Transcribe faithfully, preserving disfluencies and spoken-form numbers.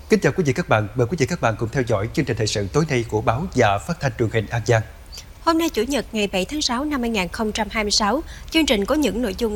Kính chào quý vị các bạn, mời quý vị các bạn cùng theo dõi chương trình thời sự tối nay của báo và phát thanh truyền hình An Giang. Hôm nay Chủ nhật ngày bảy tháng sáu năm hai nghìn không trăm hai mươi sáu, chương trình có những nội dung